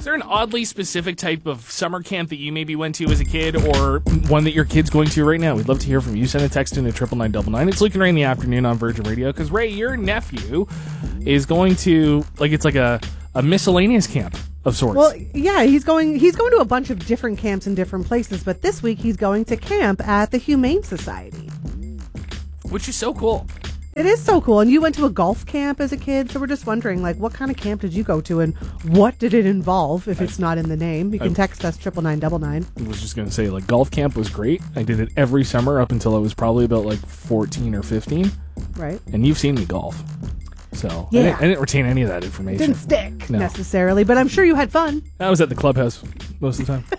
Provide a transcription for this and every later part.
Is there an oddly specific type of summer camp that you maybe went to as a kid, or one that your kid's going to right now? We'd love to hear from you. Send a text in to 99999. It's Luke and Ray in the afternoon on Virgin Radio, because Ray, your nephew is going to, it's like a miscellaneous camp of sorts. Well, yeah, he's going to a bunch of different camps in different places, but this week he's going to camp at the Humane Society. Which is so cool. It is so cool. And you went to a golf camp as a kid, so we're just wondering, what kind of camp did you go to, and what did it involve? If it's not in the name, you can text us 99999. I was just going to say, golf camp was great. I did it every summer up until I was probably about 14 or 15. Right. And you've seen me golf. So yeah. I didn't retain any of that information. Didn't stick necessarily, but I'm sure you had fun. I was at the clubhouse most of the time.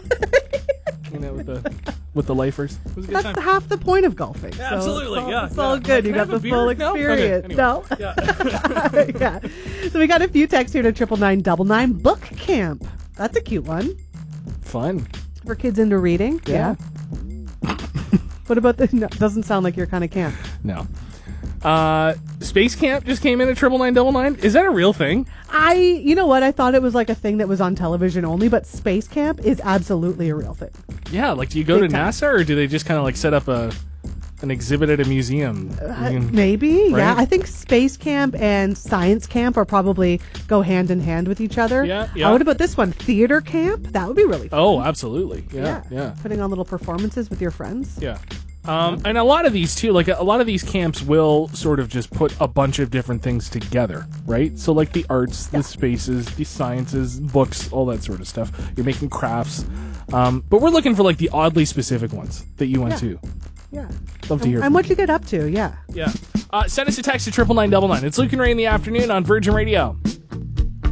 With the lifers. It was a good time. That's half the point of golfing. Yeah, so absolutely, it's all good. You got the full experience. No? Okay, anyway. No? Yeah. So we got a few texts here to 99999. Book camp. That's a cute one. Fun. For kids into reading. Yeah. What about the... No, doesn't sound like your kind of camp. No. Space Camp just came in at 99999. Is that a real thing? You know what? I thought it was a thing that was on television only, but Space Camp is absolutely a real thing. Yeah, do you go to NASA, or do they just kind of set up an exhibit at a museum? Maybe, right? Yeah. I think Space Camp and Science Camp are probably go hand in hand with each other. Yeah. What about this one? Theater Camp? That would be really fun. Oh, absolutely. Yeah. Putting on little performances with your friends. Yeah. And a lot of these too, a lot of these camps will sort of just put a bunch of different things together, right? So the arts, the spaces, the sciences, books, all that sort of stuff. You're making crafts. But we're looking for the oddly specific ones that you went to. Yeah. Love to hear from and what you get up to, yeah. Yeah. Send us a text to 99999. It's Luke and Ray in the afternoon on Virgin Radio.